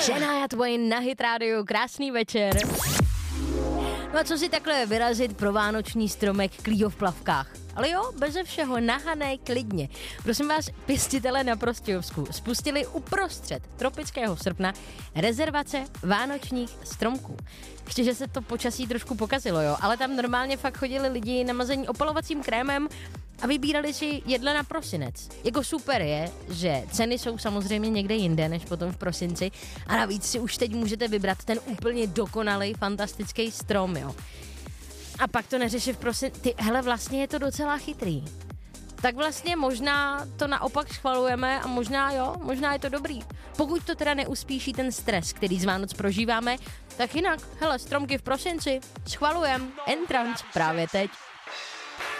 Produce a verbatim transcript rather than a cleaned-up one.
Shania Twain na Hit Radio, krásný večer. No a co si takhle vyrazit pro vánoční stromek Klího v plavkách? Ale jo, beze všeho, nahané, klidně. Prosím vás, pěstitele na Prostějovsku spustili uprostřed tropického srpna rezervace vánočních stromků. Ještě, že se to počasí trošku pokazilo, jo, ale tam normálně fakt chodili lidi namazení opalovacím krémem a vybírali si jedle na prosinec. Jako super je, že ceny jsou samozřejmě někde jinde než potom v prosinci a navíc si už teď můžete vybrat ten úplně dokonalý, fantastický strom, jo. A pak to neřeší v prosinci. Ty, hele, vlastně je to docela chytrý. Tak vlastně možná to naopak schvalujeme a možná jo, možná je to dobrý. Pokud to teda neuspíší ten stres, který z Vánoc prožíváme, tak jinak, hele, stromky v prosinci schvalujem. Entrance právě teď.